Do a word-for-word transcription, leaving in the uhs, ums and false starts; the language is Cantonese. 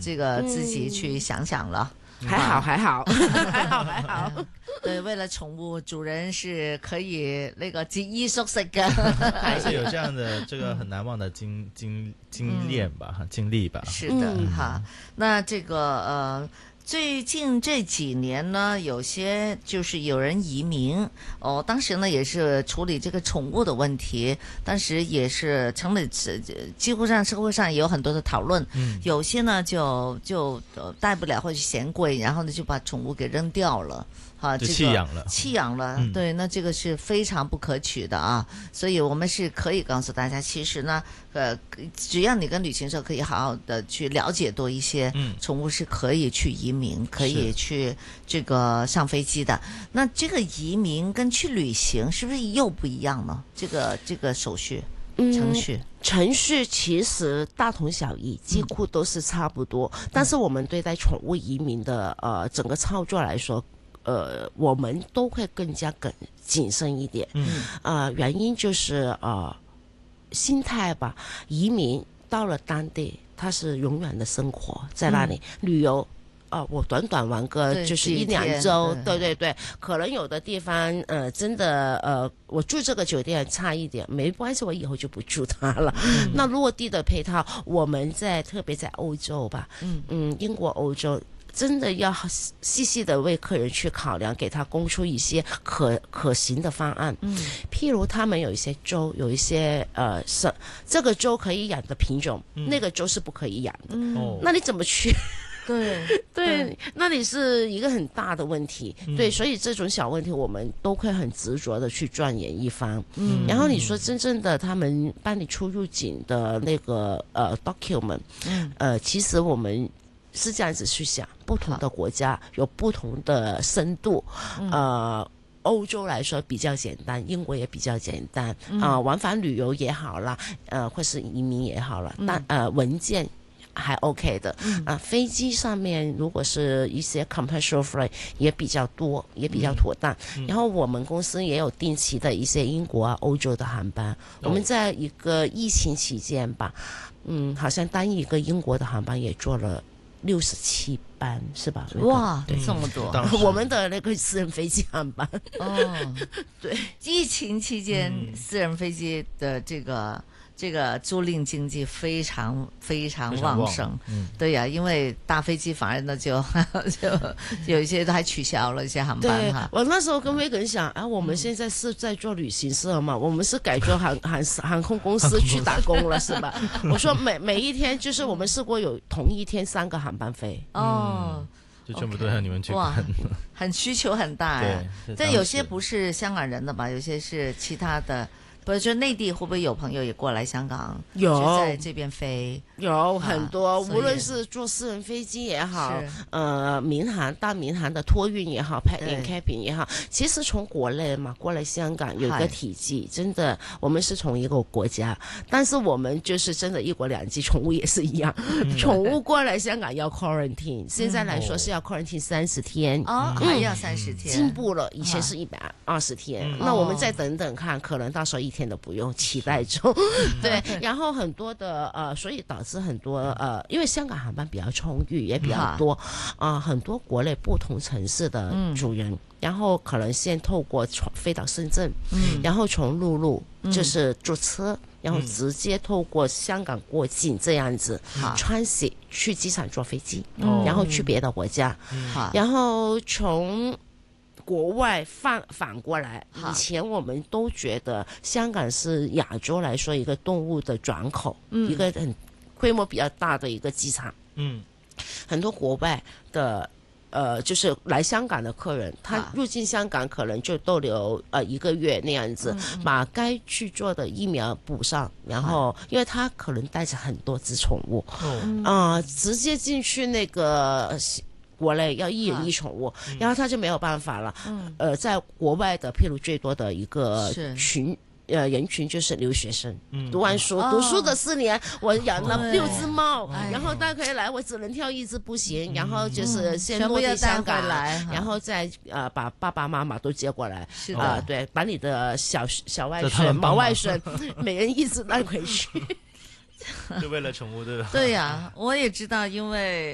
这个自己去想想了。 嗯、还好还好还好还好。 对，为了宠物，主人是可以那个节衣缩食的， 而且有这样的这个很难忘的经经经验吧，嗯、经历吧。 是的，嗯、哈。那这个呃。最近这几年呢，有些就是有人移民哦，当时呢也是处理这个宠物的问题，当时也是成了几乎上社会上也有很多的讨论，嗯，有些呢就就带不了或者嫌贵，然后呢就把宠物给扔掉了。啊， 就弃养了， 弃养了，嗯，对，那这个是非常不可取的啊，所以我们是可以告诉大家，其实呢，呃，只要你跟旅行社可以好好的去了解多一些，嗯，宠物是可以去移民，可以去这个上飞机的。那这个移民跟去旅行是不是又不一样呢？这个这个手续。程序、嗯、 程序其实大同小异，几乎都是差不多，嗯、但是我们对待宠物移民的呃整个操作来说。呃，我们都会更加更谨慎一点。嗯，呃，原因就是呃，心态吧。移民到了当地，它是永远的生活在那里、嗯、旅游。哦、呃，我短短玩个就是一两周，对对对，可能有的地方呃真的呃，我住这个酒店差一点，没关系，我以后就不住它了。嗯、那落地的配套，我们在特别在欧洲吧，嗯嗯，英国、欧洲。真的要细细的为客人去考量，给他供出一些可可行的方案。嗯，譬如他们有一些州，有一些呃是这个州可以养的品种，嗯、那个州是不可以养的。嗯，那你怎么去？ 对对，那里是一个很大的问题。嗯、对，所以这种小问题我们都会很执着的去钻研一番。嗯，然后你说真正的他们帮你出入境的那个呃 document， 嗯，呃，其实我们。是这样子去想，不同的国家有不同的深度，呃，欧洲来说比较简单，英国也比较简单，啊、嗯呃，往返旅游也好啦，呃，或是移民也好啦，但呃文件还 OK 的，啊、嗯呃，飞机上面如果是一些 commercial flight 也比较多，也比较妥当。嗯、然后我们公司也有定期的一些英国啊、欧洲的航班，哦、我们在一个疫情期间吧，嗯，好像单一个英国的航班也做了。六十七班是吧？ 哇，这么多！ 我们的那个私人飞机航班哦，对，疫情期间、嗯、私人飞机的这个这个租赁经济非常非常旺盛。嗯，对呀、啊，因为大飞机反而呢就就有一些都还取消了一些航班哈。 我那时候跟威根想啊，我们现在是在做旅行社嘛，我们是改做航航航空公司去打工了是吧？我说每每一天就是我们试过有同一天三个航班飞哦。 嗯就全部都让你们去看， 很需求很大呀。但有些不是香港人的吧，有些是其他的。不是，就内地会不会有朋友也过来香港？ 有在这边飞， 有很多，啊、无论是坐私人飞机也好，呃，民航大民航的托运也好 ，pack in cabin 也好，其实从国内嘛过来香港有个体系，真的，我们是从一个国家，但是我们就是真的一国两制，宠物也是一样，嗯、宠物过来香港要 quarantine，、嗯、现在来说是要 quarantine 三十天， 哦，嗯、还要三十天， 进步了，以前是一百二十天，嗯、那我们再等等看，可能到时候一天都不用，期待中。对，然后很多的呃，所以导致很多呃，因为香港航班比较充裕，也比较多啊、呃，很多国内不同城市的主人，嗯、然后可能先透过飞到深圳，嗯，然后从陆路就是坐车。嗯然后直接透过香港过境这样子，穿行去机场坐飞机，嗯、然后去别的国家，嗯、然后从国外反反过来。以前我们都觉得香港是亚洲来说一个动物的转口，嗯、一个很规模比较大的一个机场，嗯，很多国外的。呃，就是来香港的客人，他入境香港可能就逗留呃一个月那样子，嗯、把该去做的疫苗补上，然后因为他可能带着很多只宠物，啊、嗯呃，直接进去那个国内要一人一宠物，嗯、然后他就没有办法了。嗯、呃，在国外的譬如最多的一个群。呃，人群就是留学生，嗯、读完书，哦、读书的四年，我养了六只猫，然后大家可以来，我只能挑一只不行，嗯、然后就是先落地香港，来然后再呃把爸爸妈妈都接过来， 是的， 呃，对，把你的小小外孙、毛外孙，每人一只带回去， 就为了宠物对吧？ 对呀、啊，我也知道，因为。